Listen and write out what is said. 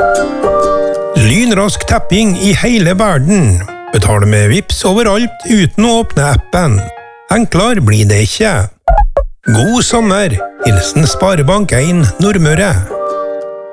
Lynrask tapping i hele verden. Betal med Vipps overalt uten å åpne appen. Enklere blir det ikke. God sommer! Hilsen Sparebank 1 Nordmøre.